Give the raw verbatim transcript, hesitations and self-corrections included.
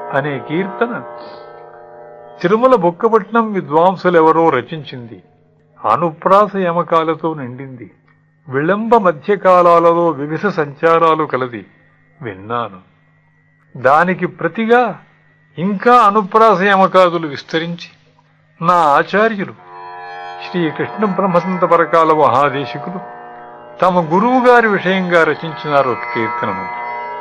అనే కీర్తన తిరుమల బొక్కపట్నం విద్వాంసులెవరో రచించింది. అనుప్రాస యమకాలతో నిండింది. విళంబ మధ్యకాలాలలో వివిధ సంచారాలు కలది. విన్నాను. దానికి ప్రతిగా ఇంకా అనుప్రాస యమకాదులు విస్తరించి నా ఆచార్యులు శ్రీ కృష్ణ బ్రహ్మసంత పరకాల మహాదేశికులు తమ గురువు గారి విషయంగా రచించినారు ఒక కీర్తనను.